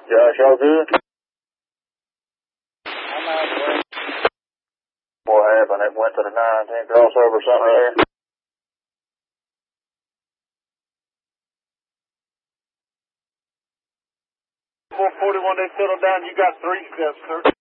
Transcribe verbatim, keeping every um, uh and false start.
Josh, all good? I'm out of the way. What happened? It went to the nineteen crossover or something right there? four forty-one, they settled down. You got three steps, sir.